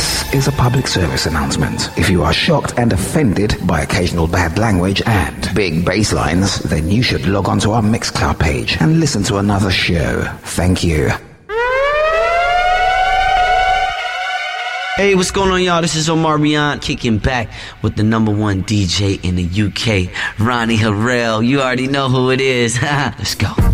This is a public service announcement. If you are shocked and offended by occasional bad language and big bass lines, then you should log on to our Mixcloud page and listen to another show. Thank you. Hey, what's going on, y'all? This is Omarion kicking back with the #1 DJ in the UK, Ronnie Harrell. You already know who it is. Let's go.